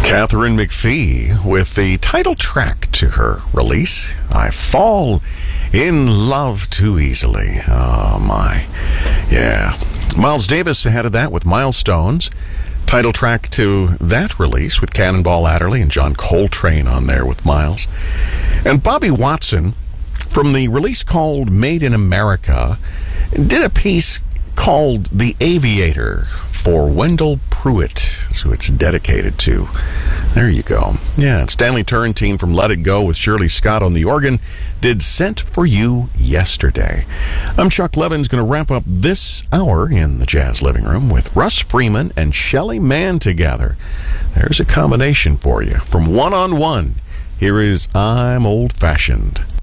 Catherine McPhee with the title track to her release, I Fall in Love Too Easily. Oh, my. Yeah. Miles Davis ahead of that with Milestones. Title track to that release with Cannonball Adderley and John Coltrane on there with Miles. And Bobby Watson from the release called Made in America did a piece called The Aviator for Wendell Pruitt, so it's dedicated to. There you go. Yeah, Stanley Turrentine from Let It Go with Shirley Scott on the organ did Sent for You Yesterday. I'm Chuck Levins, going to wrap up this hour in the Jazz Living Room with Russ Freeman and Shelly Manne together. There's a combination for you. From One on One, here is I'm Old Fashioned.